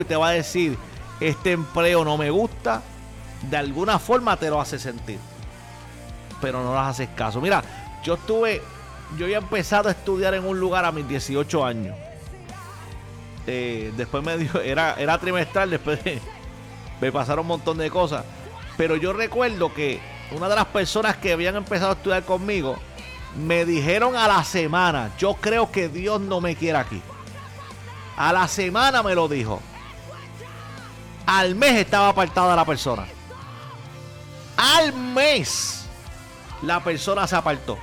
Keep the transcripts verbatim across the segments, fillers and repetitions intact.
te va a decir, este empleo no me gusta, de alguna forma te lo hace sentir, pero no las haces caso. Mira, yo estuve, yo había empezado a estudiar en un lugar a mis dieciocho años. Eh, después me dio, era, era trimestral, después de, me pasaron un montón de cosas. Pero yo recuerdo que una de las personas que habían empezado a estudiar conmigo me dijeron a la semana, yo creo que Dios no me quiere aquí. A la semana me lo dijo. Al mes estaba apartada la persona. Al mes la persona se apartó.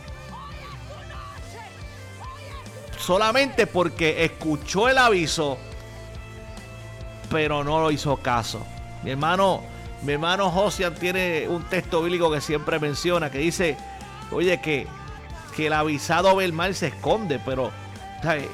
Solamente porque escuchó el aviso, pero no lo hizo caso. Mi hermano, mi hermano Josian tiene un texto bíblico que siempre menciona, que dice, oye, que, que el avisado ve el mal se esconde, pero ¿sabes?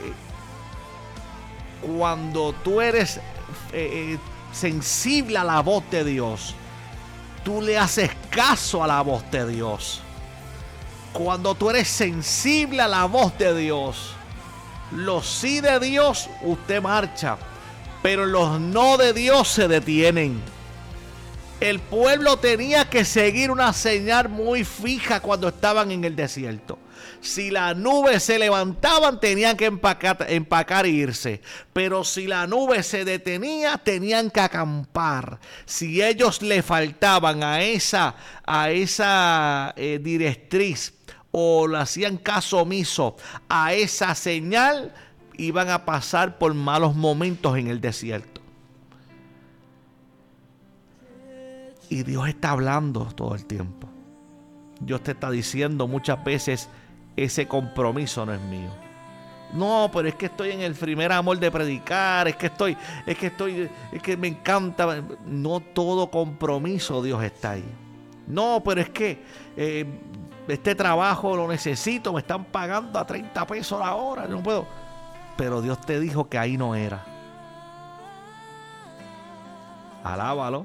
Cuando tú eres eh, sensible a la voz de Dios, tú le haces caso a la voz de Dios. Cuando tú eres sensible a la voz de Dios, los sí de Dios usted marcha, pero los no de Dios se detienen. El pueblo tenía que seguir una señal muy fija cuando estaban en el desierto. Si las nubes se levantaban, tenían que empacar, empacar e irse. Pero si la nube se detenía, tenían que acampar. Si ellos le faltaban a esa, a esa eh, directriz, o le hacían caso omiso a esa señal, iban a pasar por malos momentos en el desierto. Y Dios está hablando todo el tiempo. Dios te está diciendo muchas veces, ese compromiso no es mío. No, pero es que estoy en el primer amor de predicar, es que estoy, es que estoy, es que me encanta. No todo compromiso Dios está ahí. No, pero es que eh, este trabajo lo necesito, me están pagando a treinta pesos la hora, no puedo. Pero Dios te dijo que ahí no era. Alábalo.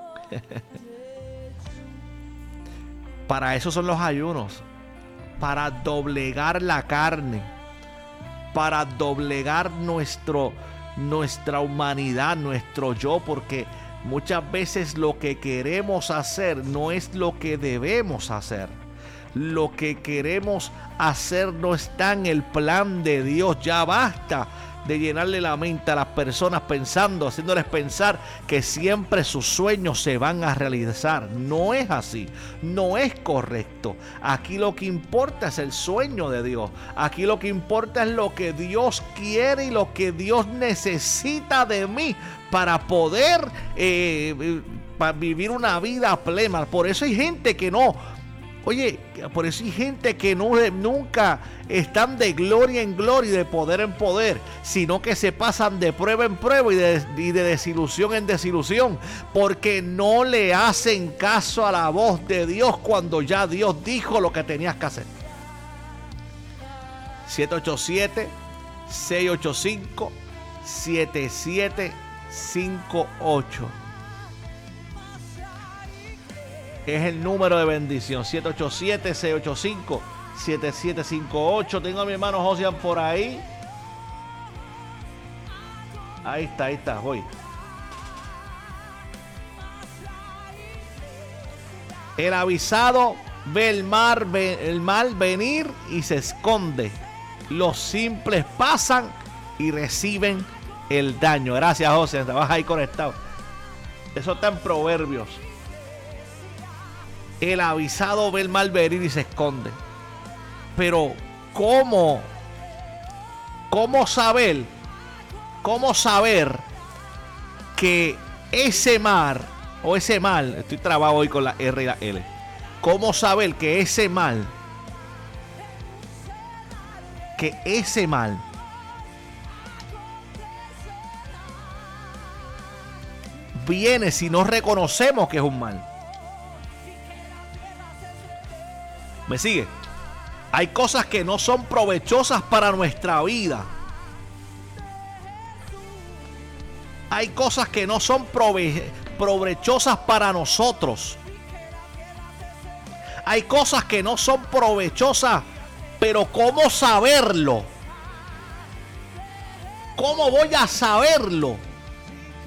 Para eso son los ayunos, para doblegar la carne, para doblegar nuestro, nuestra humanidad, nuestro yo, porque muchas veces lo que queremos hacer no es lo que debemos hacer. Lo que queremos hacer no está en el plan de Dios. Ya basta de llenarle la mente a las personas pensando, haciéndoles pensar que siempre sus sueños se van a realizar. No es así, no es correcto. Aquí lo que importa es el sueño de Dios. Aquí lo que importa es lo que Dios quiere y lo que Dios necesita de mí para poder eh, para vivir una vida plena. Por eso hay gente que no... Oye, por eso hay gente que no, nunca están de gloria en gloria y de poder en poder, sino que se pasan de prueba en prueba y de, y de desilusión en desilusión, porque no le hacen caso a la voz de Dios cuando ya Dios dijo lo que tenías que hacer. siete ocho siete, seis ocho cinco, siete siete cinco ocho. Es el número de bendición. siete ocho siete, seis ocho cinco, siete siete cinco ocho. Tengo a mi hermano Josian por ahí. Ahí está, ahí está, voy. El avisado ve el, mar, ve el mal venir y se esconde. Los simples pasan y reciben el daño. Gracias, Josian, te vas ahí conectado. Eso está en Proverbios. El avisado ve el mal venir y se esconde. Pero ¿cómo? ¿Cómo saber? ¿Cómo saber que ese mar o ese mal, estoy trabado hoy con la R y la L. ¿Cómo saber que ese mal, que ese mal viene si no reconocemos que es un mal? ¿Me sigue? Hay cosas que no son provechosas para nuestra vida. Hay cosas que no son prove- provechosas para nosotros. Hay cosas que no son provechosas, pero ¿cómo saberlo? ¿Cómo voy a saberlo?